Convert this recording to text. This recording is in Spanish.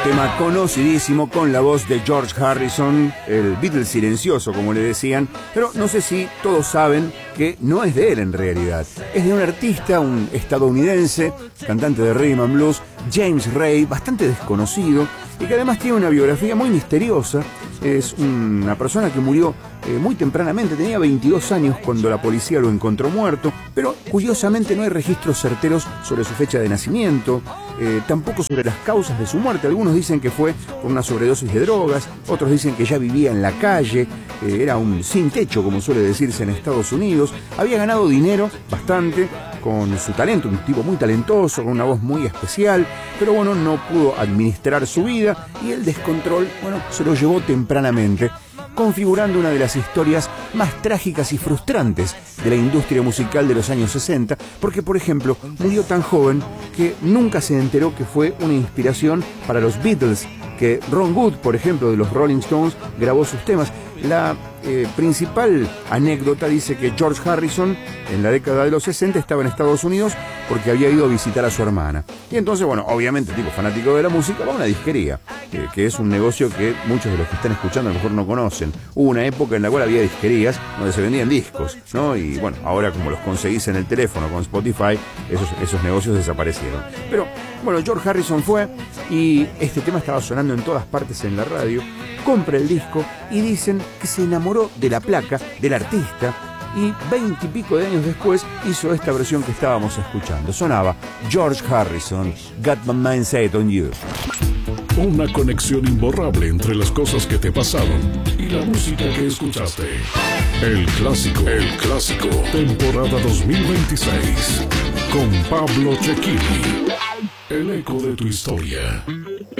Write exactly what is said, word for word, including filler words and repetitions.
Tema conocidísimo con la voz de George Harrison, el Beatle silencioso como le decían, pero no sé si todos saben que no es de él en realidad. Es de un artista, un estadounidense, cantante de rhythm and blues, James Ray, bastante desconocido y que además tiene una biografía muy misteriosa. Es una persona que murió eh, muy tempranamente, tenía veintidós años cuando la policía lo encontró muerto, pero curiosamente no hay registros certeros sobre su fecha de nacimiento, eh, tampoco sobre las causas de su muerte. Algunos dicen que fue por una sobredosis de drogas, otros dicen que ya vivía en la calle, eh, era un sin techo, como suele decirse en Estados Unidos, había ganado dinero bastante con su talento, un tipo muy talentoso, con una voz muy especial, pero bueno, no pudo administrar su vida y el descontrol, bueno, se lo llevó tempranamente, configurando una de las historias más trágicas y frustrantes de la industria musical de los años sesenta, porque, por ejemplo, murió tan joven que nunca se enteró que fue una inspiración para los Beatles, que Ron Wood, por ejemplo, de los Rolling Stones, grabó sus temas. La eh, principal anécdota dice que George Harrison en la década de los sesenta estaba en Estados Unidos porque había ido a visitar a su hermana. Y entonces, bueno, obviamente, tipo fanático de la música, va a una disquería, eh, que es un negocio que muchos de los que están escuchando a lo mejor no conocen. Hubo una época en la cual había disquerías donde se vendían discos, ¿no? Y bueno, ahora como los conseguís en el teléfono con Spotify, esos, esos negocios desaparecieron. Pero bueno, George Harrison fue y este tema estaba sonando en todas partes en la radio, compra el disco y dicen que se enamoró de la placa, del artista, y veinte y pico de años después hizo esta versión que estábamos escuchando. Sonaba George Harrison, Got My Mind Set on You. Una conexión imborrable entre las cosas que te pasaron y la música que escuchaste. El clásico, el clásico, temporada dos mil veintiséis, con Pablo Cecchini. El eco de tu historia.